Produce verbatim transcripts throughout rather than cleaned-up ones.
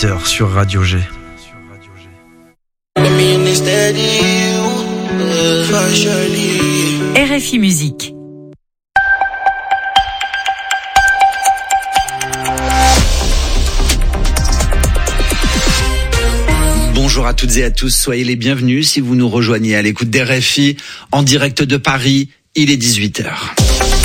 dix-huit heures sur Radio G. R F I Musique. Bonjour à toutes et à tous, soyez les bienvenus si vous nous rejoignez à l'écoute d'R F I en direct de Paris, il est dix-huit heures.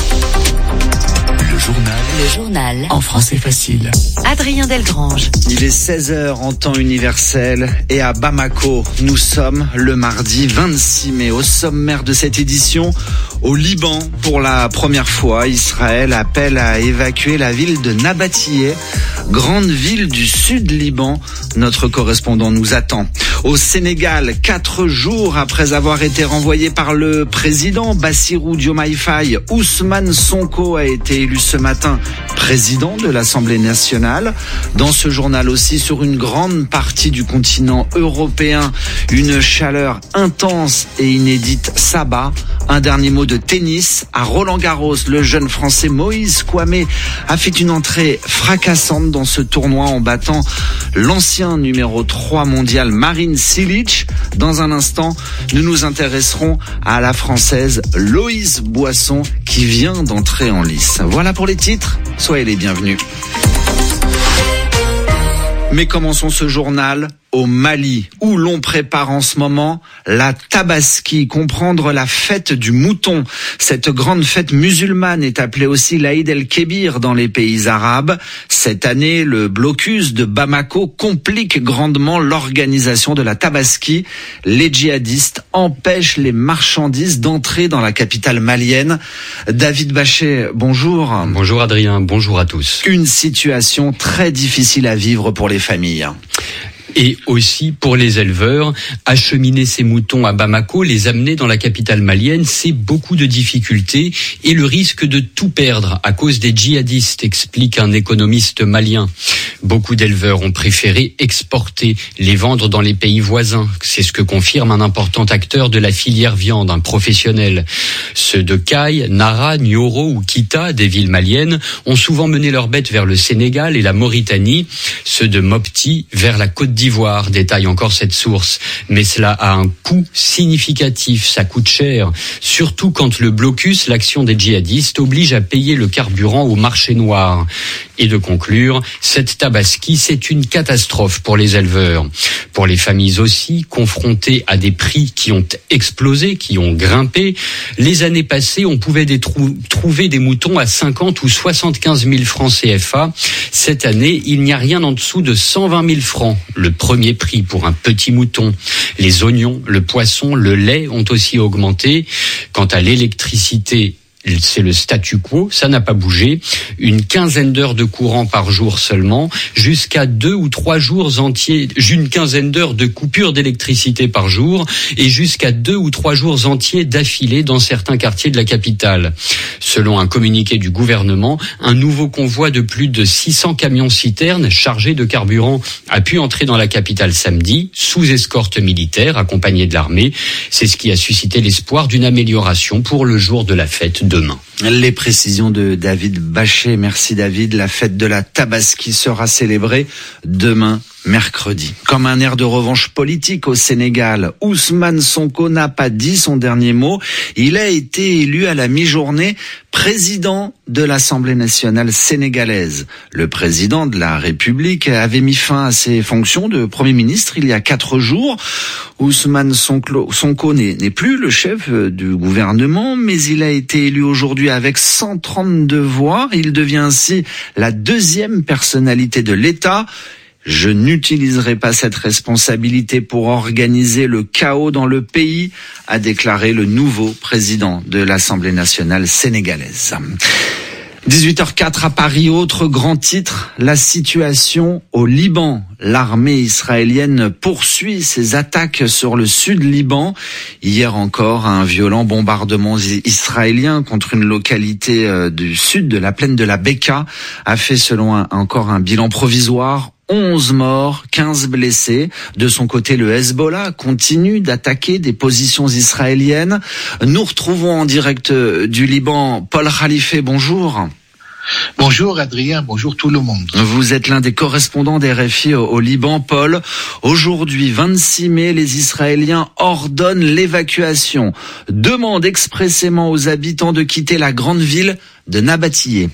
Le journal. Le journal. En français facile. Adrien Delgrange. Il est seize heures en temps universel et à Bamako, nous sommes le mardi vingt-six mai. Au sommaire de cette édition, au Liban, pour la première fois, Israël appelle à évacuer la ville de Nabatiyeh, grande ville du sud Liban. Notre correspondant nous attend. Au Sénégal, quatre jours après avoir été renvoyé par le président Bassirou Diomaye Faye, Ousmane Sonko a été élu ce matin président de l'Assemblée nationale. Dans ce journal aussi, sur une grande partie du continent européen, une chaleur intense et inédite s'abat. Un dernier mot de tennis. À Roland-Garros, le jeune Français Moïse Kouamé a fait une entrée fracassante dans ce tournoi en battant l'ancien numéro trois mondial Marin Cilic. Dans un instant, nous nous intéresserons à la Française Loïse Boisson qui vient d'entrer en lice. Voilà pour les titres, soyez les bienvenus. Mais commençons ce journal au Mali, où l'on prépare en ce moment la Tabaski, comprendre la fête du mouton. Cette grande fête musulmane est appelée aussi l'Aïd el-Kébir dans les pays arabes. Cette année, le blocus de Bamako complique grandement l'organisation de la Tabaski. Les djihadistes empêchent les marchandises d'entrer dans la capitale malienne. David Bachet, bonjour. Bonjour Adrien, bonjour à tous. Une situation très difficile à vivre pour les familles. Et aussi pour les éleveurs, acheminer ces moutons à Bamako, les amener dans la capitale malienne, c'est beaucoup de difficultés et le risque de tout perdre à cause des djihadistes, explique un économiste malien. Beaucoup d'éleveurs ont préféré exporter, les vendre dans les pays voisins. C'est ce que confirme un important acteur de la filière viande, un professionnel. Ceux de Kay, Nara, Nioro ou Kita, des villes maliennes, ont souvent mené leurs bêtes vers le Sénégal et la Mauritanie. Ceux de Mopti vers la Côte d'Ivoire, détaille encore cette source. Mais cela a un coût significatif, ça coûte cher. Surtout quand le blocus, l'action des djihadistes, oblige à payer le carburant au marché noir. Et de conclure, cette Tabaski, c'est une catastrophe pour les éleveurs. Pour les familles aussi, confrontées à des prix qui ont explosé, qui ont grimpé. Les années passées, on pouvait des trou- trouver des moutons à cinquante ou soixante-quinze mille francs C F A. Cette année, il n'y a rien en dessous de cent vingt mille francs. Le premier prix pour un petit mouton. Les oignons, le poisson, le lait ont aussi augmenté. Quant à l'électricité, c'est le statu quo, ça n'a pas bougé. Une quinzaine d'heures de courant par jour seulement, jusqu'à deux ou trois jours entiers, une quinzaine d'heures de coupure d'électricité par jour et jusqu'à deux ou trois jours entiers d'affilée dans certains quartiers de la capitale. Selon un communiqué du gouvernement, un nouveau convoi de plus de six cents camions-citernes chargés de carburant a pu entrer dans la capitale samedi, sous escorte militaire, accompagné de l'armée. C'est ce qui a suscité l'espoir d'une amélioration pour le jour de la fête de demain. Les précisions de David Bachet. Merci David. La fête de la Tabaski sera célébrée demain, mercredi. Comme un air de revanche politique au Sénégal, Ousmane Sonko n'a pas dit son dernier mot. Il a été élu à la mi-journée président de l'Assemblée nationale sénégalaise. Le président de la République avait mis fin à ses fonctions de Premier ministre il y a quatre jours. Ousmane Sonko, Sonko n'est, n'est plus le chef du gouvernement, mais il a été élu aujourd'hui avec cent trente-deux voix. Il devient ainsi la deuxième personnalité de l'État. Je n'utiliserai pas cette responsabilité pour organiser le chaos dans le pays, a déclaré le nouveau président de l'Assemblée nationale sénégalaise. dix-huit heures quatre à Paris, autre grand titre, la situation au Liban. L'armée israélienne poursuit ses attaques sur le sud Liban. Hier encore, un violent bombardement israélien contre une localité du sud de la plaine de la Beka a fait, selon un, encore un bilan provisoire, onze morts, quinze blessés. De son côté, le Hezbollah continue d'attaquer des positions israéliennes. Nous retrouvons en direct du Liban Paul Khalife, bonjour. Bonjour Adrien, bonjour tout le monde. Vous êtes l'un des correspondants des R F I au, au Liban, Paul. Aujourd'hui, vingt-six mai, les Israéliens ordonnent l'évacuation. Demandent expressément aux habitants de quitter la grande ville de Nabatiyeh.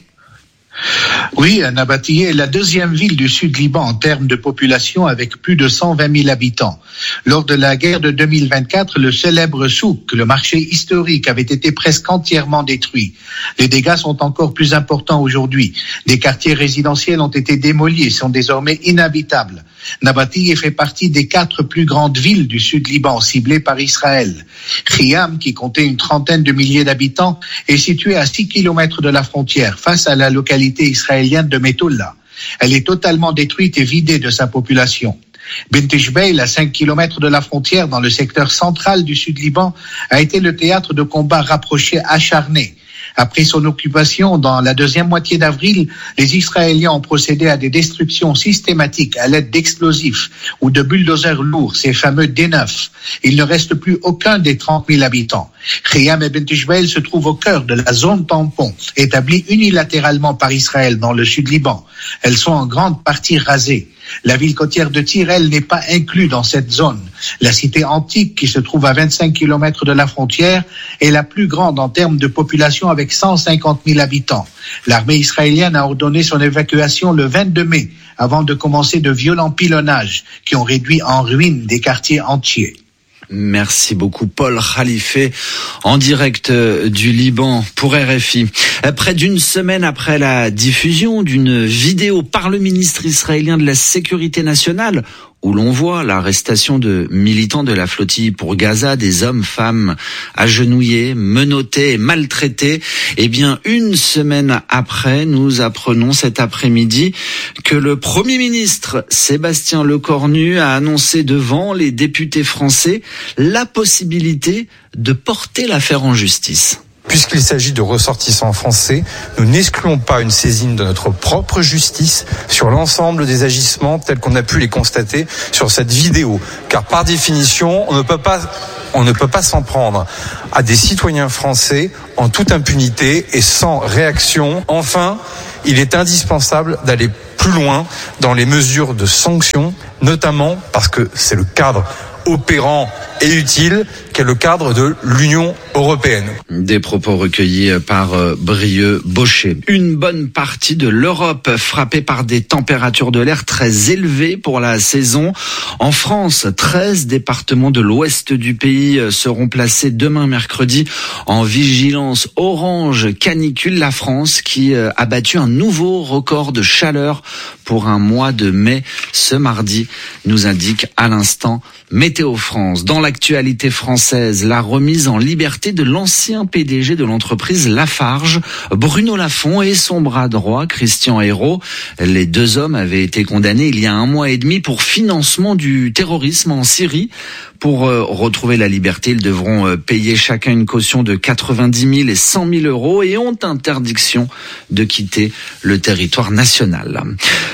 Oui, Nabatiyeh est la deuxième ville du sud Liban en termes de population avec plus de cent vingt mille habitants. Lors de la guerre de deux mille vingt-quatre, le célèbre souk, le marché historique, avait été presque entièrement détruit. Les dégâts sont encore plus importants aujourd'hui. Des quartiers résidentiels ont été démolis et sont désormais inhabitables. Nabatiyeh fait partie des quatre plus grandes villes du sud Liban ciblées par Israël. Khiam, qui comptait une trentaine de milliers d'habitants, est située à six kilomètres de la frontière, face à la localité israélienne de Metoulla. Elle est totalement détruite et vidée de sa population. Bint Jbeil, à cinq kilomètres de la frontière, dans le secteur central du sud Liban, a été le théâtre de combats rapprochés acharnés. Après son occupation, dans la deuxième moitié d'avril, les Israéliens ont procédé à des destructions systématiques à l'aide d'explosifs ou de bulldozers lourds, ces fameux D neuf. Il ne reste plus aucun des trente mille habitants. Khiam et Bint Jbeil se trouvent au cœur de la zone tampon, établie unilatéralement par Israël dans le sud Liban. Elles sont en grande partie rasées. La ville côtière de Tyr, elle, n'est pas inclue dans cette zone. La cité antique, qui se trouve à vingt-cinq kilomètres de la frontière, est la plus grande en termes de population avec cent cinquante mille habitants. L'armée israélienne a ordonné son évacuation le vingt-deux mai, avant de commencer de violents pilonnages qui ont réduit en ruine des quartiers entiers. Merci beaucoup Paul Khalifé, en direct du Liban pour R F I. Près d'une semaine après la diffusion d'une vidéo par le ministre israélien de la Sécurité nationale, où l'on voit l'arrestation de militants de la flottille pour Gaza, des hommes, femmes agenouillés, menottés et maltraités. Eh bien, une semaine après, nous apprenons cet après-midi que le Premier ministre Sébastien Lecornu a annoncé devant les députés français la possibilité de porter l'affaire en justice. Puisqu'il s'agit de ressortissants français, nous n'excluons pas une saisine de notre propre justice sur l'ensemble des agissements tels qu'on a pu les constater sur cette vidéo. Car par définition, on ne peut pas, on ne peut pas s'en prendre à des citoyens français en toute impunité et sans réaction. Enfin, il est indispensable d'aller plus loin dans les mesures de sanction, notamment parce que c'est le cadre opérant et utile qu'est le cadre de l'Union européenne. Des propos recueillis par euh, Brieux Baucher. Une bonne partie de l'Europe frappée par des températures de l'air très élevées pour la saison. En France, treize départements de l'ouest du pays seront placés demain mercredi en vigilance orange canicule. La France qui euh, a battu un nouveau record de chaleur pour un mois de mai ce mardi, nous indique à l'instant Météo France. Dans l'actualité française, la remise en liberté de l'ancien P D G de l'entreprise Lafarge, Bruno Lafont, et son bras droit, Christian Ayrault. Les deux hommes avaient été condamnés il y a un mois et demi pour financement du terrorisme en Syrie. Pour euh, retrouver la liberté, ils devront euh, payer chacun une caution de quatre-vingt-dix mille et cent mille euros et ont interdiction de quitter le territoire national.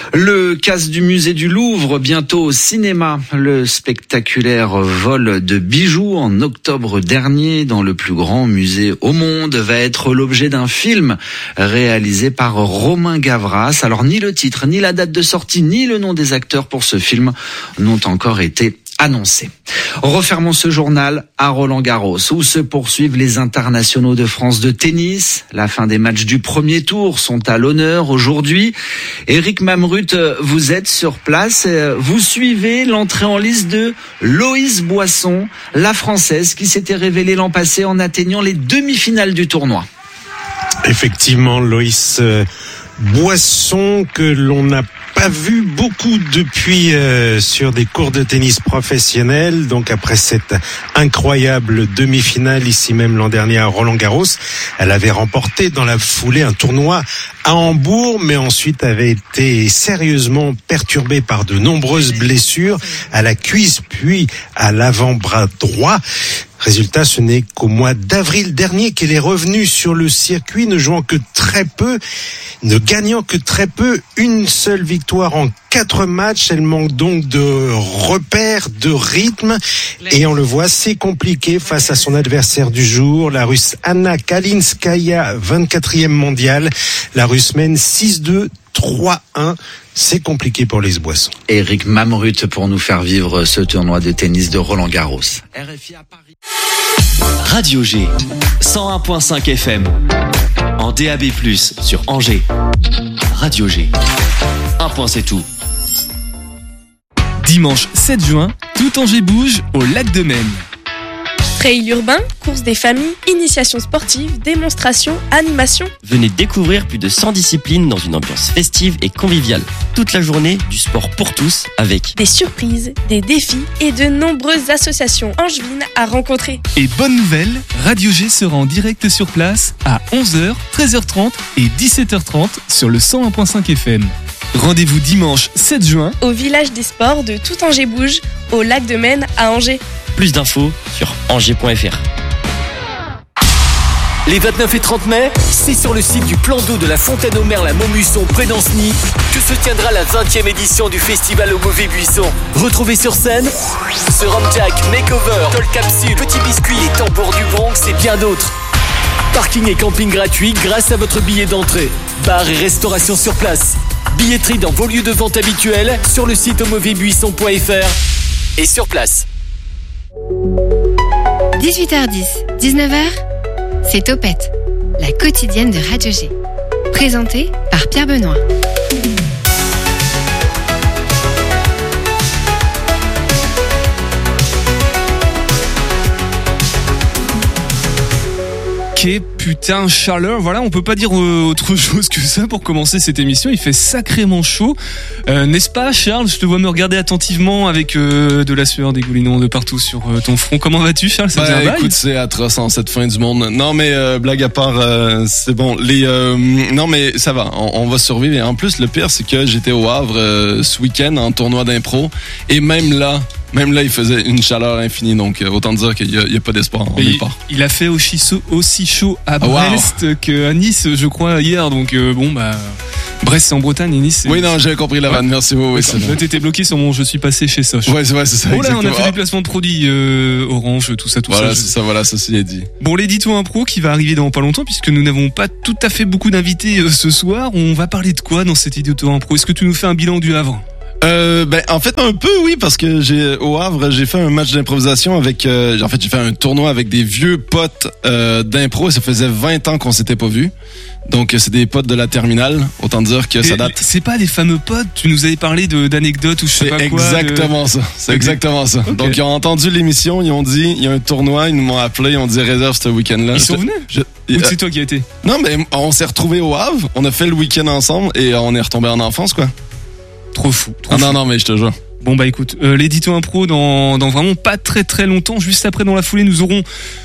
Le casse du musée du Louvre, bientôt au cinéma. Le spectaculaire vol de bijoux en octobre dernier dans le plus grand musée au monde va être l'objet d'un film réalisé par Romain Gavras. Alors ni le titre, ni la date de sortie, ni le nom des acteurs pour ce film n'ont encore été annoncé. Refermons ce journal à Roland-Garros, où se poursuivent les internationaux de France de tennis. La fin des matchs du premier tour sont à l'honneur aujourd'hui. Éric Mamrut, vous êtes sur place. Vous suivez l'entrée en lice de Loïs Boisson, la Française qui s'était révélée l'an passé en atteignant les demi-finales du tournoi. Effectivement, Loïs Boisson, que l'on n'a pas vu beaucoup depuis euh, sur des cours de tennis professionnels. Donc après cette incroyable demi-finale ici même l'an dernier à Roland-Garros, elle avait remporté dans la foulée un tournoi à Hambourg, mais ensuite avait été sérieusement perturbée par de nombreuses blessures à la cuisse puis à l'avant-bras droit. Résultat, ce n'est qu'au mois d'avril dernier qu'elle est revenue sur le circuit, ne jouant que très peu, ne gagnant que très peu, une seule victoire en quatre matchs. Elle manque donc de repères, de rythme, et on le voit, c'est compliqué face à son adversaire du jour, la Russe Anna Kalinskaya, vingt-quatrième mondiale. La Russe mène six deux, trois un. C'est compliqué pour Lise Boisson. Eric Mamrut pour nous faire vivre ce tournoi de tennis de Roland-Garros. R F I à Paris. Radio G, cent un virgule cinq F M, en D A B plus, sur Angers. Radio G, un point c'est tout. Dimanche sept juin, tout Angers bouge au lac de Maine. Trail urbain, course des familles, initiation sportive, démonstration, animation. Venez découvrir plus de cent disciplines dans une ambiance festive et conviviale. Toute la journée, du sport pour tous avec des surprises, des défis et de nombreuses associations angevines à rencontrer. Et bonne nouvelle, Radio G sera en direct sur place à onze heures, treize heures trente et dix-sept heures trente sur le cent un virgule cinq F M. Rendez-vous dimanche sept juin au village des sports de Tout Angers Bouge, au lac de Maine à Angers. Plus d'infos sur angers point F R. Les vingt-neuf et trente mai, c'est sur le site du plan d'eau de la Fontaine au Merle à Montmusson, près d'Ancenis, que se tiendra la vingtième édition du festival au Mauvais Buisson. Retrouvez sur scène ce Ramjack, Makeover, Toll Capsule, Petit Biscuit, les Tambours du Bronx et bien d'autres. Parking et camping gratuit grâce à votre billet d'entrée. Bar et restauration sur place. Billetterie dans vos lieux de vente habituels sur le site au mauvais buisson point F R et sur place. dix-huit heures dix, dix-neuf heures, c'est Topette, la quotidienne de Radio G. Présentée par Pierre Benoît. Quelle putain chaleur, voilà, on peut pas dire euh, autre chose que ça pour commencer cette émission. Il fait sacrément chaud, euh, n'est-ce pas Charles? Je te vois me regarder attentivement avec euh, de la sueur dégoulinant de partout sur euh, ton front. Comment vas-tu Charles? Ça bah, un écoute, c'est atroce en cette fin du monde. Non mais euh, blague à part, euh, c'est bon. Les euh, non mais ça va, on, on va survivre. Et en plus le pire c'est que j'étais au Havre euh, ce week-end en tournoi d'impro et même là. Même là, il faisait une chaleur infinie, donc autant dire qu'il n'y a, a pas d'espoir en nulle part. Il a fait aussi chaud, aussi chaud à Brest wow. qu'à Nice, je crois, hier. Donc euh, bon, bah Brest c'est en Bretagne et Nice. C'est... Oui, non, j'ai compris la vanne. Ouais. Merci. Oui, oui, c'est là, t'étais bloqué sur mon. Je suis passé chez Soch. Ouais, c'est vrai, c'est ça. Oh là, on a fait des placements de produits euh, Orange, tout ça, tout voilà, ça. Voilà, c'est ça. Voilà, ça c'est dit. Bon, l'édito impro qui va arriver dans pas longtemps, puisque nous n'avons pas tout à fait beaucoup d'invités euh, ce soir. On va parler de quoi dans cet édito impro? Est-ce que tu nous fais un bilan du Havre? Euh, ben en fait un peu oui parce que j'ai au Havre j'ai fait un match d'improvisation avec euh, en fait j'ai fait un tournoi avec des vieux potes euh, d'impro et ça faisait vingt ans qu'on s'était pas vus. Donc c'est des potes de la terminale, autant dire que ça date. C'est pas des fameux potes, tu nous avais parlé de d'anecdotes ou je sais pas quoi. C'est exactement de... ça. C'est okay. exactement ça. Okay. Donc ils ont entendu l'émission, ils ont dit il y a un tournoi, ils m'ont appelé, ils ont dit réserve ce week-end-là. Ils sont venus. Je... Ou c'est toi qui as été? Non mais on s'est retrouvés au Havre, on a fait le week-end ensemble et on est retombé en enfance quoi. Trop fou. Trop ah fou. non, non, mais je te jure. Bon, bah écoute, euh, l'édito impro dans, dans vraiment pas très très longtemps. Juste après, dans la foulée, nous aurons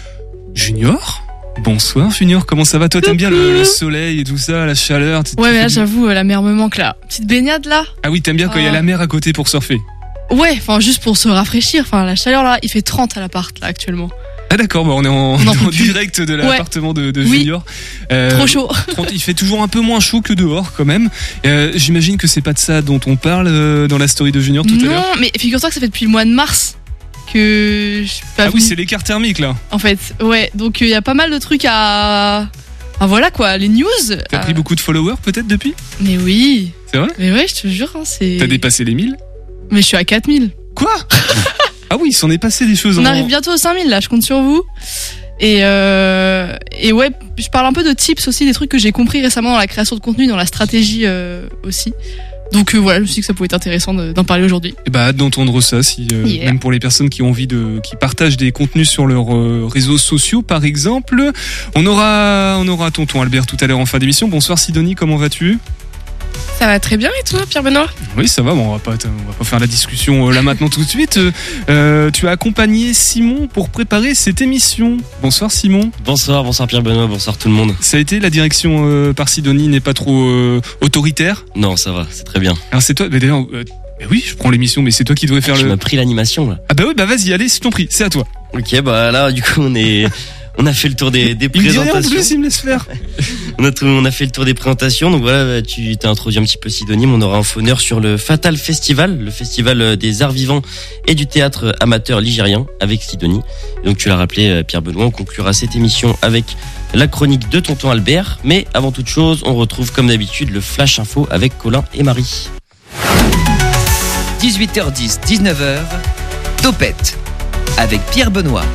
Junior. Bonsoir Junior, comment ça va? Toi, t'aimes bien le, le soleil et tout ça, la chaleur? Ouais, mais là, j'avoue, la mer me manque là. Petite baignade là. Ah oui, t'aimes bien quand il ah. y a la mer à côté pour surfer? Ouais, enfin, juste pour se rafraîchir. Enfin, la chaleur là, il fait trente à l'appart là actuellement. Ah d'accord, bah on est en, on en direct de l'appartement ouais. de, de Junior. Oui, euh, trop chaud. trente, il fait toujours un peu moins chaud que dehors quand même. Euh, j'imagine que c'est pas de ça dont on parle euh, dans la story de Junior tout non, à l'heure. Non, mais figure-toi que ça fait depuis le mois de mars que je suis pas Ah venue. Oui, c'est l'écart thermique là. En fait, ouais, donc il euh, y a pas mal de trucs à... Ah voilà quoi, les news. T'as euh... pris beaucoup de followers peut-être depuis? Mais oui. C'est vrai? Mais ouais, je te jure, hein, c'est... T'as dépassé les mille? Mais je suis à quatre mille. Quoi? Ah oui, il s'en est passé des choses. On en... arrive bientôt aux cinq mille là, je compte sur vous. Et, euh, et ouais, je parle un peu de tips aussi, des trucs que j'ai compris récemment dans la création de contenu, dans la stratégie euh, aussi. Donc euh, voilà, je me suis dit que ça pouvait être intéressant de, d'en parler aujourd'hui. Et bah hâte d'entendre ça, si euh, yeah. même pour les personnes qui ont envie de, qui partagent des contenus sur leurs euh, réseaux sociaux, par exemple. On aura, on aura tonton Albert tout à l'heure en fin d'émission. Bonsoir Sidonie, comment vas-tu? Ça va très bien et toi, Pierre Benoît? Oui, ça va. Bon, on va pas, on va pas faire la discussion là maintenant tout de suite. Euh, tu as accompagné Simon pour préparer cette émission. Bonsoir Simon. Bonsoir, bonsoir Pierre Benoît, bonsoir tout le monde. Ça a été la direction euh, par Sidonie n'est pas trop euh, autoritaire? Non, ça va, c'est très bien. Alors c'est toi. Mais d'ailleurs, euh, mais oui, je prends l'émission, mais c'est toi qui devrais faire ah, le. Tu m'as pris l'animation là. Ah bah oui, bah vas-y, allez, je t'en prie, c'est à toi. Ok, bah là, du coup, on est, on a fait le tour des, des Il me dit rien présentations. en plus, il me laisse faire. On a, tout- on a fait le tour des présentations. Donc voilà, tu t'as introduit un petit peu Sidonie. On aura un fauneur sur le Fatal Festival, le festival des arts vivants et du théâtre amateur ligérien avec Sidonie. Et donc tu l'as rappelé, Pierre Benoît, on conclura cette émission avec la chronique de Tonton Albert. Mais avant toute chose, on retrouve comme d'habitude le Flash Info avec Colin et Marie. dix-huit heures dix, dix-neuf heures, Topette avec Pierre Benoît.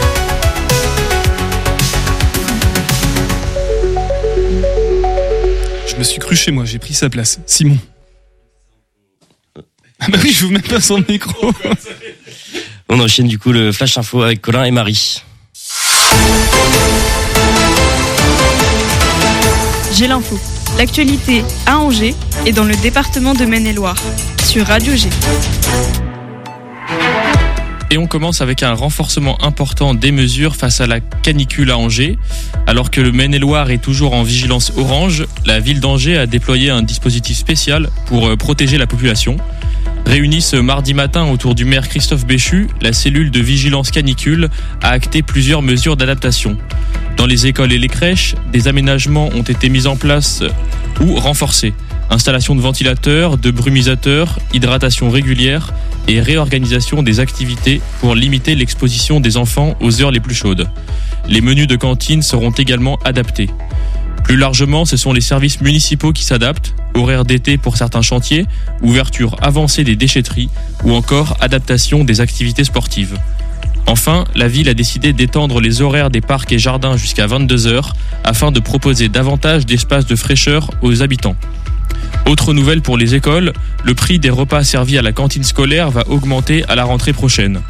Je me suis cru chez moi, j'ai pris sa place. Simon. Ah bah oui, je vous mets pas son micro. On enchaîne du coup le Flash Info avec Colin et Marie. J'ai l'info. L'actualité à Angers et dans le département de Maine-et-Loire sur Radio G. Et on commence avec un renforcement important des mesures face à la canicule à Angers. Alors que le Maine-et-Loire est toujours en vigilance orange, la ville d'Angers a déployé un dispositif spécial pour protéger la population. Réunie ce mardi matin autour du maire Christophe Béchu, la cellule de vigilance canicule a acté plusieurs mesures d'adaptation. Dans les écoles et les crèches, des aménagements ont été mis en place ou renforcés. Installation de ventilateurs, de brumisateurs, hydratation régulière et réorganisation des activités pour limiter l'exposition des enfants aux heures les plus chaudes. Les menus de cantine seront également adaptés. Plus largement, ce sont les services municipaux qui s'adaptent, horaires d'été pour certains chantiers, ouverture avancée des déchetteries ou encore adaptation des activités sportives. Enfin, la ville a décidé d'étendre les horaires des parcs et jardins jusqu'à vingt-deux heures afin de proposer davantage d'espaces de fraîcheur aux habitants. Autre nouvelle pour les écoles, le prix des repas servis à la cantine scolaire va augmenter à la rentrée prochaine.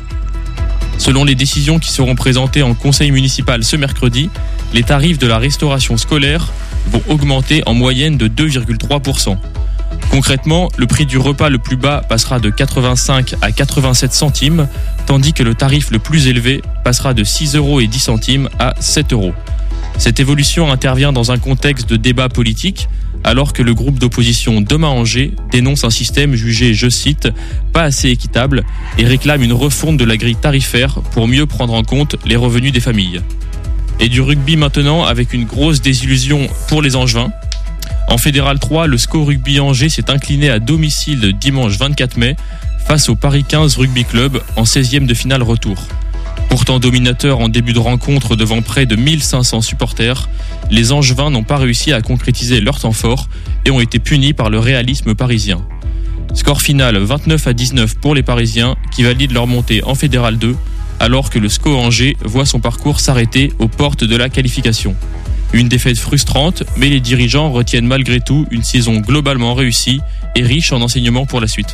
Selon les décisions qui seront présentées en conseil municipal ce mercredi, les tarifs de la restauration scolaire vont augmenter en moyenne de deux virgule trois pour cent. Concrètement, le prix du repas le plus bas passera de quatre-vingt-cinq à quatre-vingt-sept centimes, tandis que le tarif le plus élevé passera de six euros et dix centimes à sept euros. Cette évolution intervient dans un contexte de débat politique, alors que le groupe d'opposition Demain Angers dénonce un système jugé, je cite, pas assez équitable et réclame une refonte de la grille tarifaire pour mieux prendre en compte les revenus des familles. Et du rugby maintenant avec une grosse désillusion pour les Angevins. En Fédéral trois, le S C O Rugby Angers s'est incliné à domicile dimanche vingt-quatre mai face au Paris quinze Rugby Club en seizième de finale retour. Pourtant dominateur en début de rencontre devant près de mille cinq cents supporters, les Angevins n'ont pas réussi à concrétiser leur temps fort et ont été punis par le réalisme parisien. Score final vingt-neuf à dix-neuf pour les Parisiens qui valident leur montée en Fédéral deux, alors que le S C O Angers voit son parcours s'arrêter aux portes de la qualification. Une défaite frustrante, mais les dirigeants retiennent malgré tout une saison globalement réussie et riche en enseignements pour la suite.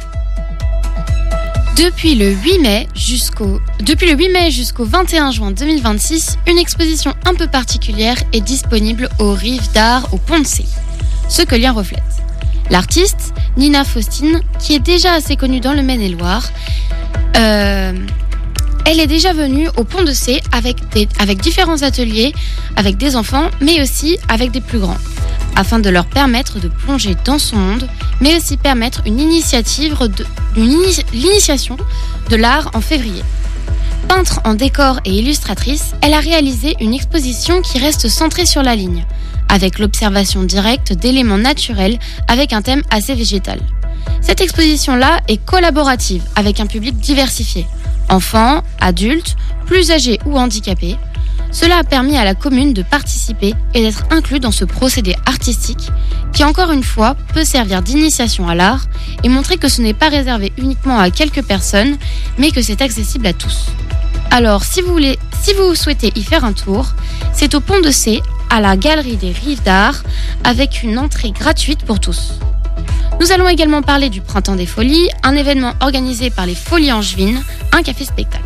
Depuis le huit mai jusqu'au, depuis le huit mai jusqu'au vingt et un juin deux mille vingt-six, une exposition un peu particulière est disponible aux Rives d'Art au Pont de C. Ce que l'un reflète. L'artiste, Nina Faustine, qui est déjà assez connue dans le Maine-et-Loire, euh, elle est déjà venue au Pont de C avec, des, avec différents ateliers, avec des enfants, mais aussi avec des plus grands, afin de leur permettre de plonger dans son monde, mais aussi permettre une initiative de, une ini- l'initiation de l'art en février. Peintre en décor et illustratrice, elle a réalisé une exposition qui reste centrée sur la ligne, avec l'observation directe d'éléments naturels avec un thème assez végétal. Cette exposition-là est collaborative avec un public diversifié, enfants, adultes, plus âgés ou handicapés. Cela a permis à la commune de participer et d'être inclus dans ce procédé artistique qui, encore une fois, peut servir d'initiation à l'art et montrer que ce n'est pas réservé uniquement à quelques personnes, mais que c'est accessible à tous. Alors, si vous voulez, si vous souhaitez y faire un tour, c'est au Pont de C, à la Galerie des Rives d'Art, avec une entrée gratuite pour tous. Nous allons également parler du Printemps des Folies, un événement organisé par les Folies Angevines, un café-spectacle.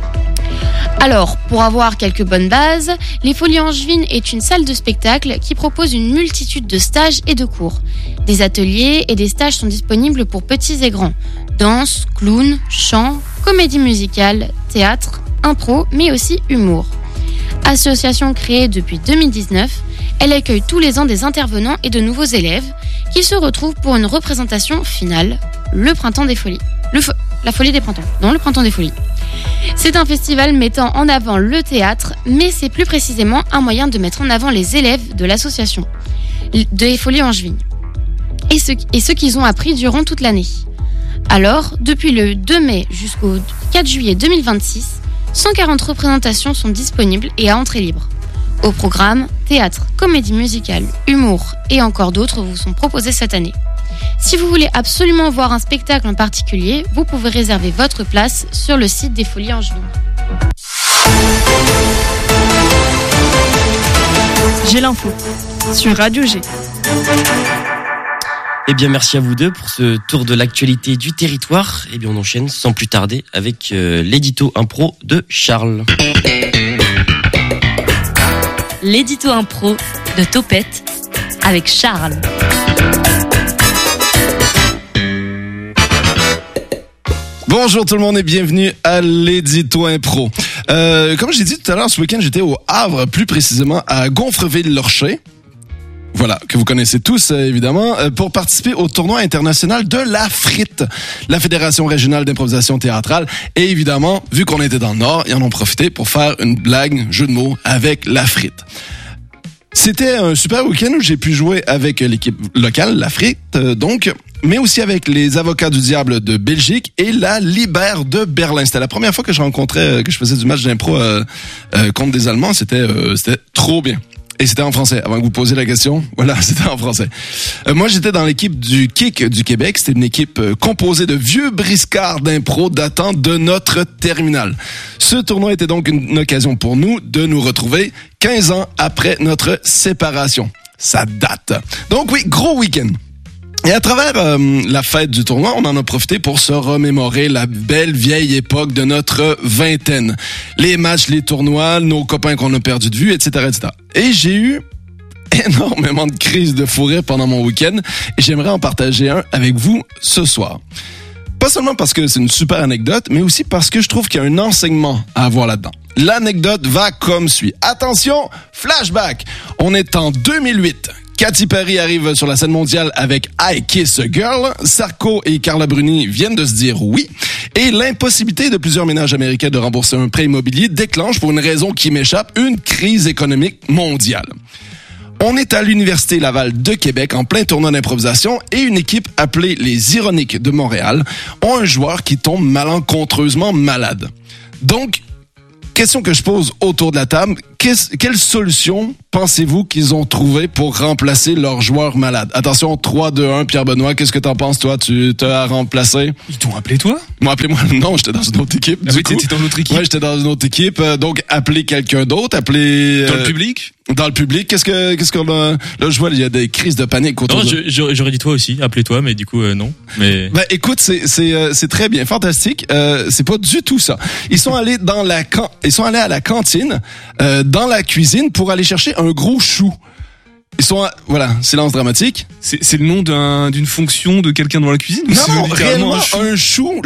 Alors, pour avoir quelques bonnes bases, les Folies Angevines est une salle de spectacle qui propose une multitude de stages et de cours. Des ateliers et des stages sont disponibles pour petits et grands. Danse, clown, chant, comédie musicale, théâtre, impro, mais aussi humour. Association créée depuis deux mille dix-neuf, elle accueille tous les ans des intervenants et de nouveaux élèves qui se retrouvent pour une représentation finale, le Printemps des Folies. Le fo- la Folie des Printemps, non le Printemps des Folies. C'est un festival mettant en avant le théâtre, mais c'est plus précisément un moyen de mettre en avant les élèves de l'association de Folies Angevines et ce, et ce qu'ils ont appris durant toute l'année. Alors, depuis le deux mai jusqu'au quatre juillet deux mille vingt-six, cent quarante représentations sont disponibles et à entrée libre. Au programme, théâtre, comédie musicale, humour et encore d'autres vous sont proposés cette année. Si vous voulez absolument voir un spectacle en particulier, vous pouvez réserver votre place sur le site des Folies Angevines. J'ai l'info sur Radio G. Eh bien, merci à vous deux pour ce tour de l'actualité du territoire. Eh bien, on enchaîne sans plus tarder avec euh, l'édito impro de Charles. L'édito impro de Topette avec Charles. Bonjour tout le monde et bienvenue à l'édito impro. Euh, comme j'ai dit tout à l'heure, ce week-end, j'étais au Havre, plus précisément à Gonfreville-Lorcher. Voilà, que vous connaissez tous, euh, évidemment, euh, pour participer au tournoi international de la F R I T, la Fédération régionale d'improvisation théâtrale. Et évidemment, vu qu'on était dans le Nord, ils en ont profité pour faire une blague, jeu de mots, avec la F R I T. C'était un super week-end où j'ai pu jouer avec l'équipe locale, la F R I T, euh, donc, mais aussi avec les Avocats du Diable de Belgique et la Libère de Berlin. C'était la première fois que je rencontrais, euh, que je faisais du match d'impro euh, euh, contre des Allemands. C'était, euh, c'était trop bien. Et c'était en français. Avant que vous posiez la question, voilà, c'était en français. Euh, moi, j'étais dans l'équipe du Kick du Québec. C'était une équipe euh, composée de vieux briscards d'impro datant de notre terminale. Ce tournoi était donc une, une occasion pour nous de nous retrouver quinze ans après notre séparation. Ça date. Donc oui, gros week-end. Et à travers euh, la fête du tournoi, on en a profité pour se remémorer la belle vieille époque de notre vingtaine. Les matchs, les tournois, nos copains qu'on a perdus de vue, et cetera, et cetera. Et j'ai eu énormément de crises de fou rire pendant mon week-end et j'aimerais en partager un avec vous ce soir. Pas seulement parce que c'est une super anecdote, mais aussi parce que je trouve qu'il y a un enseignement à avoir là-dedans. L'anecdote va comme suit. Attention, flashback. On est en deux mille huit. Katy Perry arrive sur la scène mondiale avec I Kiss a Girl. Sarko et Carla Bruni viennent de se dire oui. Et l'impossibilité de plusieurs ménages américains de rembourser un prêt immobilier déclenche, pour une raison qui m'échappe, une crise économique mondiale. On est à l'Université Laval de Québec en plein tournoi d'improvisation et une équipe appelée les Ironiques de Montréal ont un joueur qui tombe malencontreusement malade. Donc, question que je pose autour de la table, quelle solution pensez-vous qu'ils ont trouvé pour remplacer leur joueur malade? Attention, trois, deux, un, Pierre-Benoît, qu'est-ce que t'en penses, toi? Tu t'as remplacé? Ils t'ont appelé, toi? Ils m'ont appelé moi. Non, j'étais dans une autre équipe. Ah oui, t'étais dans l'autre équipe? Ouais, j'étais dans une autre équipe. Euh, donc, appeler quelqu'un d'autre, appeler... Dans euh, le public? Dans le public. Qu'est-ce que, qu'est-ce qu'on a? Là, je vois, il y a des crises de panique autour non, de... je, j'aurais dit toi aussi, appelez-toi, mais du coup, euh, non. Mais... Ben, écoute, c'est, c'est, euh, c'est très bien, fantastique. Euh, c'est pas du tout ça. Ils sont allés dans la can... ils sont allés à la cantine, euh, dans la cuisine pour aller chercher un gros chou. Ils sont, à... voilà, silence dramatique. C'est, c'est le nom d'un, d'une fonction de quelqu'un dans la cuisine? Non, non, réellement, un chou. un chou,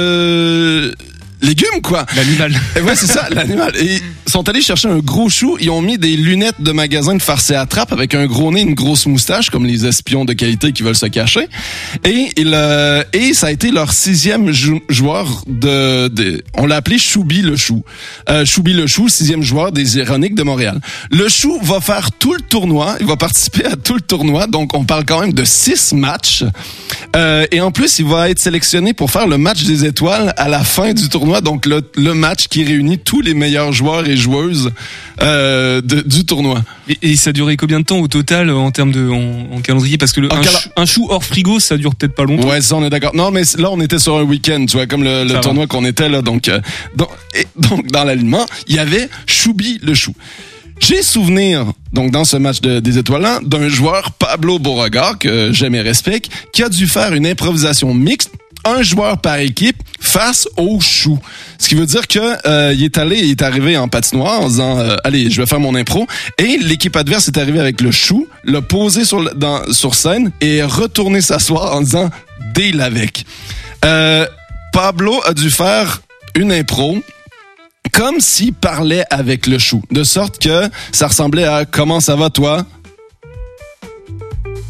le... légume, quoi. L'animal. Et ouais, c'est ça, l'animal. Et ils sont allés chercher un gros chou. Ils ont mis des lunettes de magasin de farce et attrape avec un gros nez, une grosse moustache, comme les espions de qualité qui veulent se cacher. Et il, euh, et ça a été leur sixième jou- joueur de, de, on l'a appelé Choubi le chou. Euh, Choubi le chou, sixième joueur des Ironiques de Montréal. Le chou va faire tout le tournoi. Il va participer à tout le tournoi. Donc, on parle quand même de six matchs. Euh, et en plus, il va être sélectionné pour faire le match des étoiles à la fin du tournoi. Donc, le, le match qui réunit tous les meilleurs joueurs et joueuses euh, de, du tournoi. Et, et ça a duré combien de temps au total en termes de en, en calendrier? Parce que le, un, cal... chou, un chou hors frigo, ça dure peut-être pas longtemps. Ouais, ça on est d'accord. Non, mais là on était sur un week-end, tu vois, comme le, le tournoi qu'on était là. Donc, euh, donc, et, donc dans l'alignement, il y avait Choubi le chou. J'ai souvenir, donc dans ce match de, des étoiles-là, d'un joueur, Pablo Beauregard, que j'aime et respecte, qui a dû faire une improvisation mixte, un joueur par équipe face au chou. Ce qui veut dire que euh, il est allé, il est arrivé en patinoire en disant euh, allez, je vais faire mon impro, et l'équipe adverse est arrivée avec le chou, l'a posé sur le, dans sur scène et est retourné s'asseoir en disant deal avec. Euh, Pablo a dû faire une impro comme s'il parlait avec le chou, de sorte que ça ressemblait à comment ça va toi?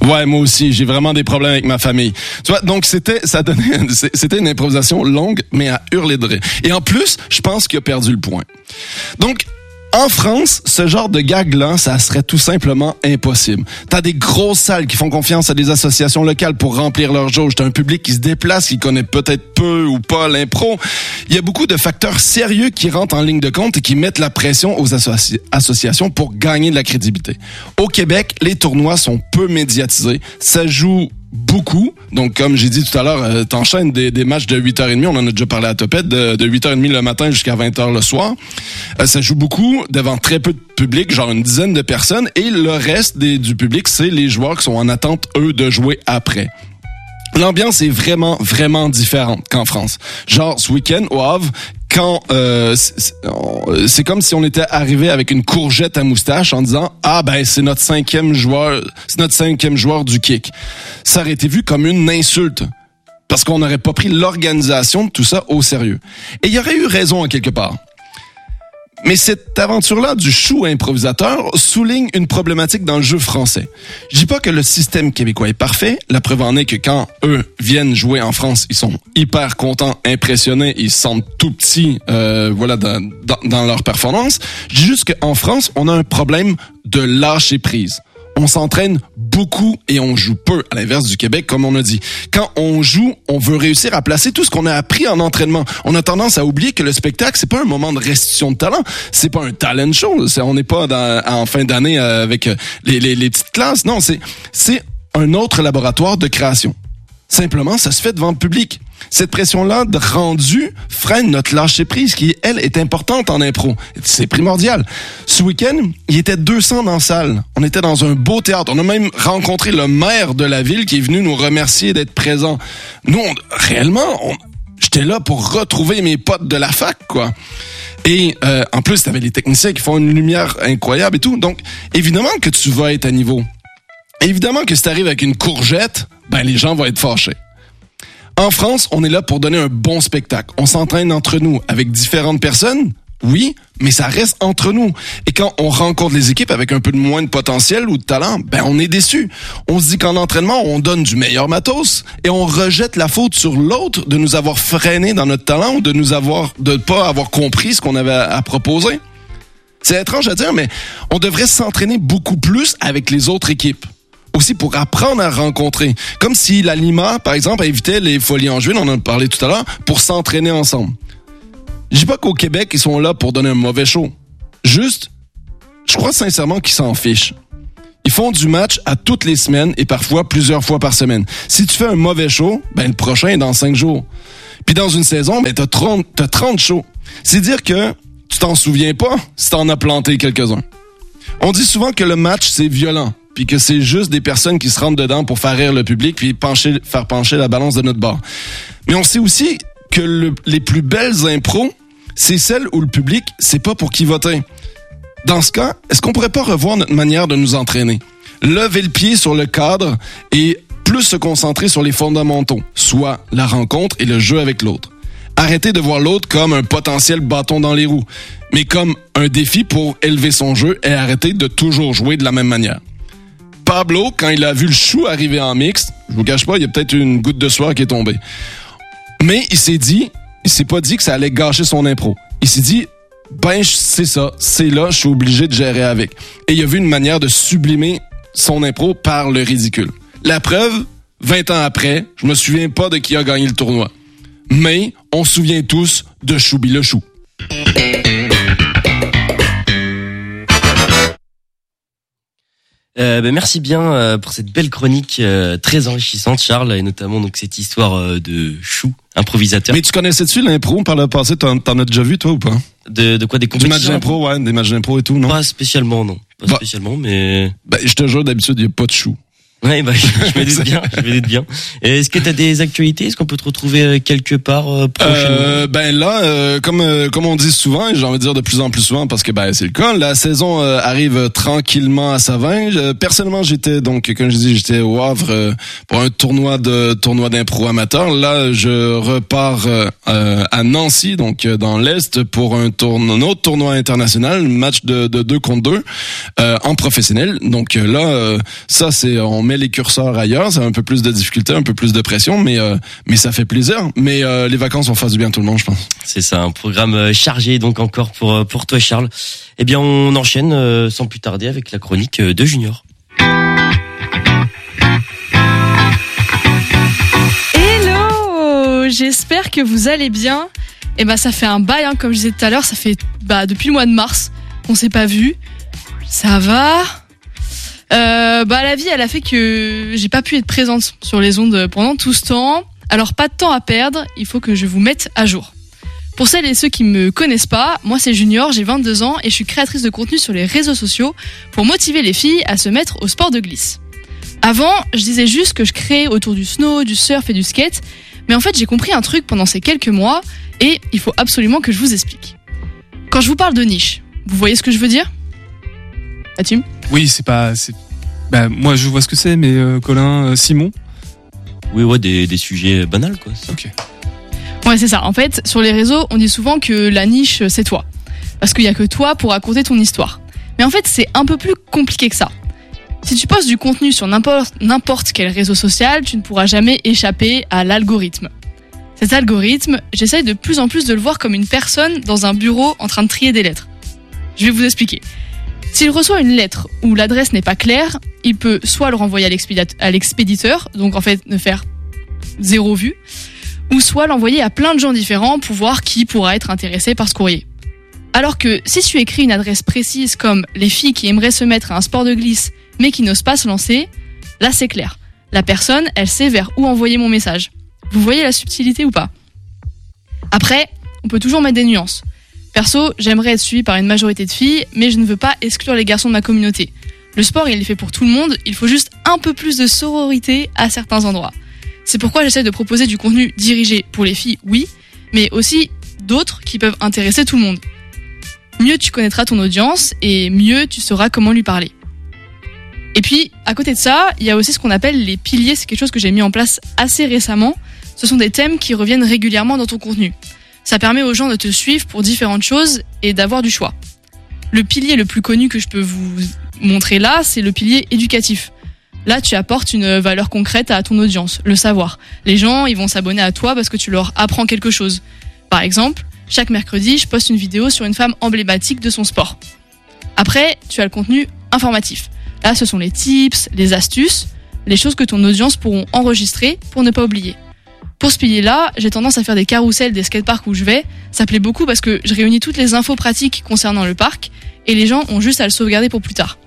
Ouais, moi aussi, j'ai vraiment des problèmes avec ma famille. Tu vois, donc c'était, ça donnait, c'était une improvisation longue, mais à hurler de rire. Et en plus, je pense qu'il a perdu le point. Donc, en France, ce genre de gag-là, ça serait tout simplement impossible. T'as des grosses salles qui font confiance à des associations locales pour remplir leur jauge. T'as un public qui se déplace, qui connaît peut-être peu ou pas l'impro. Il y a beaucoup de facteurs sérieux qui rentrent en ligne de compte et qui mettent la pression aux associ- associations pour gagner de la crédibilité. Au Québec, les tournois sont peu médiatisés. Ça joue beaucoup. Donc, comme j'ai dit tout à l'heure, euh, t'enchaînes des, des matchs de huit heures trente, on en a déjà parlé à Topette, de, de huit heures trente le matin jusqu'à vingt heures le soir. Euh, ça joue beaucoup devant très peu de public, genre une dizaine de personnes, et le reste des, du public, c'est les joueurs qui sont en attente, eux, de jouer après. L'ambiance est vraiment, vraiment différente qu'en France. Genre, ce week-end, au Havre, quand euh, c'est, c'est comme si on était arrivé avec une courgette à moustache en disant « Ah ben, c'est notre cinquième joueur, c'est notre cinquième joueur du kick ». Ça aurait été vu comme une insulte, parce qu'on n'aurait pas pris l'organisation de tout ça au sérieux. Et il y aurait eu raison à quelque part. Mais cette aventure-là du chou improvisateur souligne une problématique dans le jeu français. Je dis pas que le système québécois est parfait. La preuve en est que quand eux viennent jouer en France, ils sont hyper contents, impressionnés, ils se sentent tout petits, euh, voilà, dans, dans, dans leur performance. Je dis juste qu'en France, on a un problème de lâcher prise. On s'entraîne beaucoup et on joue peu, à l'inverse du Québec, comme on a dit. Quand on joue, on veut réussir à placer tout ce qu'on a appris en entraînement. On a tendance à oublier que le spectacle, c'est pas un moment de restitution de talent, c'est pas un talent show. C'est, on n'est pas dans, en fin d'année avec les, les, les petites classes. Non, c'est, c'est un autre laboratoire de création. Simplement, ça se fait devant le public. Cette pression-là de rendu freine notre lâcher-prise qui, elle, est importante en impro. C'est primordial. Ce week-end, il était deux cents dans la salle. On était dans un beau théâtre. On a même rencontré le maire de la ville qui est venu nous remercier d'être présent. Nous, on, réellement, on, j'étais là pour retrouver mes potes de la fac, quoi. Et euh, en plus, t'avais les techniciens qui font une lumière incroyable et tout. Donc, évidemment que tu vas être à niveau. Évidemment que si t'arrives avec une courgette, ben les gens vont être fâchés. En France, on est là pour donner un bon spectacle. On s'entraîne entre nous avec différentes personnes, oui, mais ça reste entre nous. Et quand on rencontre les équipes avec un peu de moins de potentiel ou de talent, ben on est déçu. On se dit qu'en entraînement, on donne du meilleur matos et on rejette la faute sur l'autre de nous avoir freinés dans notre talent ou de nous avoir, de pas avoir compris ce qu'on avait à, à proposer. C'est étrange à dire, mais on devrait s'entraîner beaucoup plus avec les autres équipes. Aussi pour apprendre à rencontrer. Comme si la Lima, par exemple, invitait les Folies Angevines, on en a parlé tout à l'heure, pour s'entraîner ensemble. Je dis pas qu'au Québec, ils sont là pour donner un mauvais show. Juste, je crois sincèrement qu'ils s'en fichent. Ils font du match à toutes les semaines et parfois plusieurs fois par semaine. Si tu fais un mauvais show, ben le prochain est dans cinq jours. Puis dans une saison, ben t'as trente, t'as trente shows. C'est dire que tu t'en souviens pas si t'en as planté quelques-uns. On dit souvent que le match, c'est violent. Puis que c'est juste des personnes qui se rentrent dedans pour faire rire le public puis pencher, faire pencher la balance de notre bord. Mais on sait aussi que le, les plus belles impros, c'est celles où le public, c'est pas pour qui voter. Dans ce cas, est-ce qu'on pourrait pas revoir notre manière de nous entraîner? Lever le pied sur le cadre et plus se concentrer sur les fondamentaux, soit la rencontre et le jeu avec l'autre. Arrêtez de voir l'autre comme un potentiel bâton dans les roues, mais comme un défi pour élever son jeu et arrêter de toujours jouer de la même manière. Pablo, quand il a vu le chou arriver en mixte, je vous cache pas, il y a peut-être une goutte de sueur qui est tombée. Mais il s'est dit, il s'est pas dit que ça allait gâcher son impro. Il s'est dit, ben c'est ça, c'est là, je suis obligé de gérer avec. Et il a vu une manière de sublimer son impro par le ridicule. La preuve, vingt ans après, je me souviens pas de qui a gagné le tournoi. Mais on se souvient tous de Choubi le chou. Euh, ben merci bien euh, pour cette belle chronique euh, très enrichissante, Charles, et notamment donc cette histoire euh, de chou improvisateur. Mais tu connaissais-tu l'impro par le passé? T'en, t'en as déjà vu toi ou pas? De, de quoi, des compétitions? Du match d'impro, ouais, des matchs d'impro et tout, non? Pas spécialement, non. Pas bah, spécialement, mais. Ben je te jure, d'habitude il y a pas de chou. Ouais, bah, je, je me doute bien, je me doute bien. Est-ce que t'as des actualités? Est-ce qu'on peut te retrouver quelque part euh, prochainement? Euh, ben là, euh, comme euh, comme on dit souvent, et j'ai envie de dire de plus en plus souvent parce que ben c'est le cas, la saison euh, arrive tranquillement à sa fin. Euh, personnellement, j'étais donc, comme je dis, j'étais au Havre euh, pour un tournoi de tournoi d'impro amateur. Là, je repars euh, à Nancy, donc dans l'Est, pour un, tourno- un autre tournoi international, match de, de deux contre deux euh, en professionnel. Donc là, euh, ça c'est on met met les curseurs ailleurs, ça a un peu plus de difficulté, un peu plus de pression, mais euh, mais ça fait plaisir. Mais euh, les vacances vont faire du bien à tout le monde, je pense. C'est ça, un programme chargé donc encore pour pour toi Charles. Eh bien on enchaîne euh, sans plus tarder avec la chronique de Junior. Hello, j'espère que vous allez bien. Et bah ça fait un bail, hein, comme je disais tout à l'heure, ça fait bah depuis le mois de mars qu'on s'est pas vu. Ça va. Euh, bah la vie, elle a fait que j'ai pas pu être présente sur les ondes pendant tout ce temps. Alors pas de temps à perdre, il faut que je vous mette à jour. Pour celles et ceux qui me connaissent pas, moi c'est Junior, j'ai vingt-deux ans et je suis créatrice de contenu sur les réseaux sociaux pour motiver les filles à se mettre au sport de glisse. Avant, je disais juste que je créais autour du snow, du surf et du skate, mais en fait j'ai compris un truc pendant ces quelques mois et il faut absolument que je vous explique. Quand je vous parle de niche, vous voyez ce que je veux dire ? Atim ? Oui, c'est pas... C'est... Bah, moi, je vois ce que c'est, mais euh, Colin, euh, Simon. Oui, ouais, des, des sujets banals, quoi. Ok. Ouais, c'est ça. En fait, sur les réseaux, on dit souvent que la niche, c'est toi. Parce qu'il y a que toi pour raconter ton histoire. Mais en fait, c'est un peu plus compliqué que ça. Si tu postes du contenu sur n'importe, n'importe quel réseau social, tu ne pourras jamais échapper à l'algorithme. Cet algorithme, j'essaye de plus en plus de le voir comme une personne dans un bureau en train de trier des lettres. Je vais vous expliquer. S'il reçoit une lettre où l'adresse n'est pas claire, il peut soit le renvoyer à l'expéditeur, donc en fait ne faire zéro vue, ou soit l'envoyer à plein de gens différents pour voir qui pourra être intéressé par ce courrier. Alors que si tu écris une adresse précise comme les filles qui aimeraient se mettre à un sport de glisse mais qui n'osent pas se lancer, là c'est clair. La personne, elle sait vers où envoyer mon message. Vous voyez la subtilité ou pas ? Après, on peut toujours mettre des nuances. Perso, j'aimerais être suivi par une majorité de filles, mais je ne veux pas exclure les garçons de ma communauté. Le sport, il est fait pour tout le monde, il faut juste un peu plus de sororité à certains endroits. C'est pourquoi j'essaie de proposer du contenu dirigé pour les filles, oui, mais aussi d'autres qui peuvent intéresser tout le monde. Mieux tu connaîtras ton audience et mieux tu sauras comment lui parler. Et puis, à côté de ça, il y a aussi ce qu'on appelle les piliers, c'est quelque chose que j'ai mis en place assez récemment. Ce sont des thèmes qui reviennent régulièrement dans ton contenu. Ça permet aux gens de te suivre pour différentes choses et d'avoir du choix. Le pilier le plus connu que je peux vous montrer là, c'est le pilier éducatif. Là, tu apportes une valeur concrète à ton audience, le savoir. Les gens, ils vont s'abonner à toi parce que tu leur apprends quelque chose. Par exemple, chaque mercredi, je poste une vidéo sur une femme emblématique de son sport. Après, tu as le contenu informatif. Là, ce sont les tips, les astuces, les choses que ton audience pourront enregistrer pour ne pas oublier. Pour ce pilier-là, j'ai tendance à faire des carousels des skateparks où je vais. Ça plaît beaucoup parce que je réunis toutes les infos pratiques concernant le parc et les gens ont juste à le sauvegarder pour plus tard.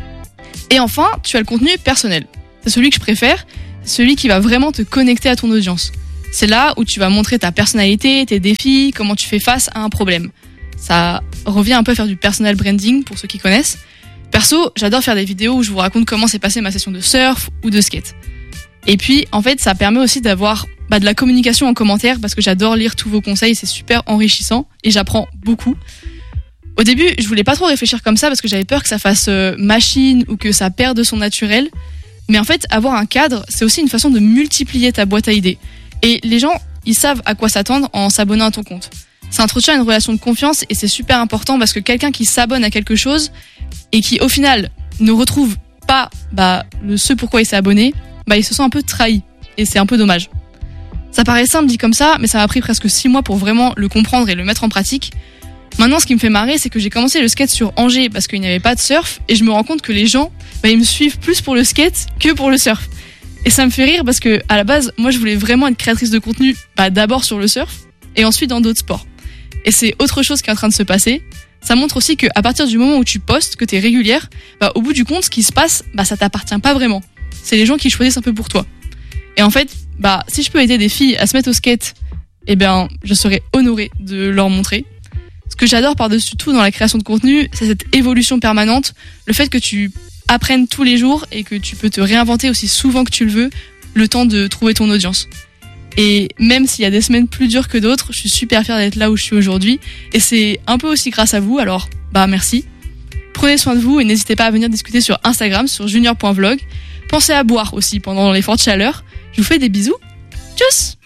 Et enfin, tu as le contenu personnel. C'est celui que je préfère, celui qui va vraiment te connecter à ton audience. C'est là où tu vas montrer ta personnalité, tes défis, comment tu fais face à un problème. Ça revient un peu à faire du personal branding pour ceux qui connaissent. Perso, j'adore faire des vidéos où je vous raconte comment s'est passée ma session de surf ou de skate. Et puis, en fait, ça permet aussi d'avoir bah, de la communication en commentaire parce que j'adore lire tous vos conseils, c'est super enrichissant et j'apprends beaucoup. Au début, je voulais pas trop réfléchir comme ça parce que j'avais peur que ça fasse euh, machine ou que ça perde son naturel. Mais en fait, avoir un cadre, c'est aussi une façon de multiplier ta boîte à idées. Et les gens, ils savent à quoi s'attendre en s'abonnant à ton compte. Ça entretient une relation de confiance et c'est super important parce que quelqu'un qui s'abonne à quelque chose et qui, au final, ne retrouve pas bah, le ce pourquoi il s'est abonné, bah, il se sent un peu trahi. Et c'est un peu dommage. Ça paraît simple dit comme ça, mais ça m'a pris presque six mois pour vraiment le comprendre et le mettre en pratique. Maintenant, ce qui me fait marrer, c'est que j'ai commencé le skate sur Angers parce qu'il n'y avait pas de surf et je me rends compte que les gens, bah, ils me suivent plus pour le skate que pour le surf. Et ça me fait rire parce que, à la base, moi, je voulais vraiment être créatrice de contenu, bah, d'abord sur le surf et ensuite dans d'autres sports. Et c'est autre chose qui est en train de se passer. Ça montre aussi qu'à partir du moment où tu postes, que t'es régulière, bah, au bout du compte, ce qui se passe, bah, ça t'appartient pas vraiment. C'est les gens qui choisissent un peu pour toi. Et en fait, bah, si je peux aider des filles à se mettre au skate, eh bien, je serais honorée de leur montrer. Ce que j'adore par-dessus tout dans la création de contenu, c'est cette évolution permanente, le fait que tu apprennes tous les jours et que tu peux te réinventer aussi souvent que tu le veux, le temps de trouver ton audience. Et même s'il y a des semaines plus dures que d'autres, je suis super fière d'être là où je suis aujourd'hui. Et c'est un peu aussi grâce à vous, alors bah merci. Prenez soin de vous et n'hésitez pas à venir discuter sur Instagram, sur junior point vlog. Pensez à boire aussi pendant les fortes chaleurs. Je vous fais des bisous. Tchuss!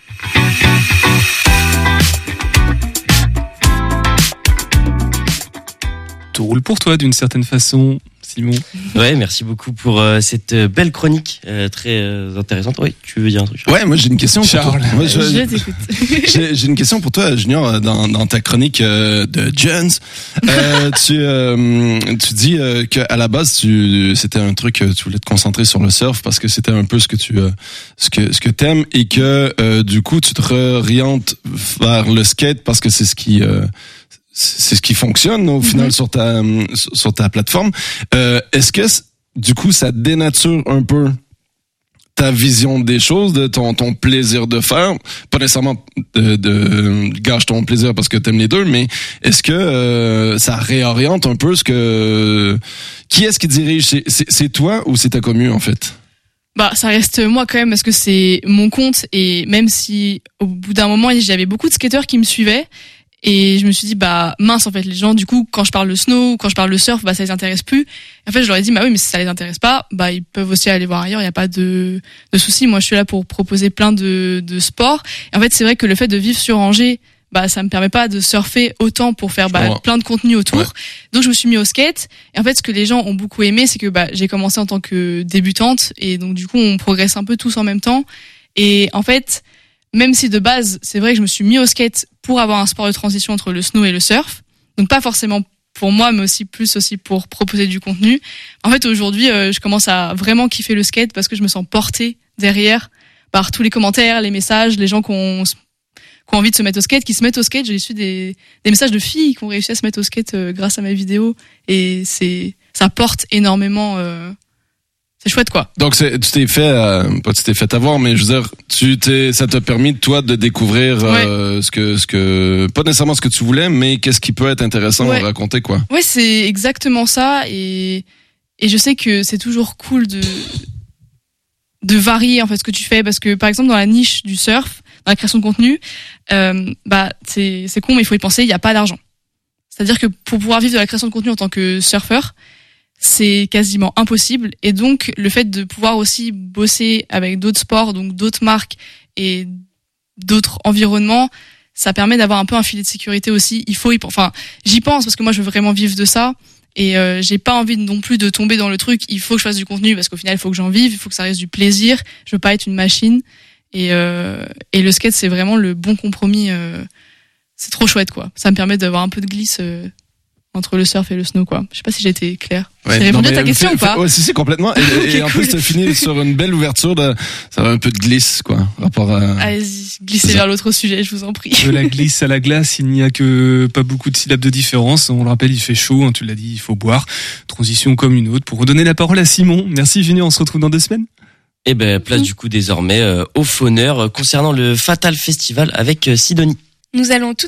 Tout roule pour toi d'une certaine façon. Simon. Ouais, merci beaucoup pour euh, cette euh, belle chronique euh, très euh, intéressante. Oui, tu veux dire un truc? Ouais, moi j'ai une question pour Charles. toi. Moi, je, Je t'écoute. j'ai, j'ai une question pour toi, Junior, dans, dans ta chronique euh, de Jones. Euh, tu, euh, tu dis euh, qu'à la base, tu, c'était un truc, tu voulais te concentrer sur le surf parce que c'était un peu ce que tu, euh, ce que, ce que t'aimes et que euh, du coup tu te réorientes vers le skate parce que c'est ce qui euh, c'est ce qui fonctionne au final mm-hmm. sur ta sur ta plateforme. Euh, est-ce que du coup ça dénature un peu ta vision des choses, de ton ton plaisir de faire, pas nécessairement de, de gâche ton plaisir parce que t'aimes les deux, mais est-ce que euh, ça réoriente un peu ce que qui est-ce qui dirige, c'est c'est, c'est toi ou c'est ta commu en fait? Bah, ça reste moi quand même parce que c'est mon compte et même si au bout d'un moment j'avais beaucoup de skateurs qui me suivaient et je me suis dit bah mince en fait les gens du coup quand je parle de snow ou quand je parle de surf bah ça les intéresse plus. En fait je leur ai dit bah oui mais si ça les intéresse pas bah ils peuvent aussi aller voir ailleurs, il y a pas de de souci. Moi je suis là pour proposer plein de de sports et en fait c'est vrai que le fait de vivre sur Angers bah ça me permet pas de surfer autant pour faire bah, oh. plein de contenu autour. Ouais. Donc je me suis mis au skate et en fait ce que les gens ont beaucoup aimé c'est que bah j'ai commencé en tant que débutante et donc du coup on progresse un peu tous en même temps et en fait même si de base c'est vrai que je me suis mis au skate pour avoir un sport de transition entre le snow et le surf, donc pas forcément pour moi mais aussi plus aussi pour proposer du contenu. En fait aujourd'hui euh, je commence à vraiment kiffer le skate parce que je me sens portée derrière par tous les commentaires, les messages, les gens qui ont qui ont envie de se mettre au skate, qui se mettent au skate. J'ai reçu des, des messages de filles qui ont réussi à se mettre au skate euh, grâce à ma vidéo. Et c'est, ça porte énormément, euh, c'est chouette, quoi. Donc, c'est, tu t'es fait, euh, pas tu t'es fait avoir, mais je veux dire, tu t'es, ça t'a permis, toi, de découvrir, euh, ouais. ce que, ce que, pas nécessairement ce que tu voulais, mais qu'est-ce qui peut être intéressant ouais. à raconter, quoi. Ouais, c'est exactement ça. Et, et je sais que c'est toujours cool de, de varier, en fait, ce que tu fais. Parce que, par exemple, dans la niche du surf, dans la création de contenu, euh, bah c'est c'est con mais il faut y penser, il n'y a pas d'argent. C'est-à-dire que pour pouvoir vivre de la création de contenu en tant que surfeur, c'est quasiment impossible et donc le fait de pouvoir aussi bosser avec d'autres sports, donc d'autres marques et d'autres environnements, ça permet d'avoir un peu un filet de sécurité aussi. Il faut y enfin, j'y pense parce que moi je veux vraiment vivre de ça et euh, j'ai pas envie non plus de tomber dans le truc, il faut que je fasse du contenu parce qu'au final il faut que j'en vive, il faut que ça reste du plaisir, je veux pas être une machine. Et, euh, et le skate, c'est vraiment le bon compromis. Euh, c'est trop chouette, quoi. Ça me permet d'avoir un peu de glisse euh, entre le surf et le snow, quoi. Je sais pas si j'ai été claire. Ouais, j'ai répondu à ta question fait, ou pas? Ouais, si, si, complètement. Et, okay, et en cool. plus, tu as fini sur une belle ouverture. De, ça va un peu de glisse, quoi. Rapport à... Allez-y, glissez vers l'autre sujet, je vous en prie. De la glisse à la glace, il n'y a que pas beaucoup de syllabes de différence. On le rappelle, il fait chaud, hein, tu l'as dit, il faut boire. Transition comme une autre. Pour redonner la parole à Simon. Merci, Junior. On se retrouve dans deux semaines. Et ben place du coup désormais euh, au fauneur euh, concernant le Fatal Festival avec euh, Sidonie. Nous allons tout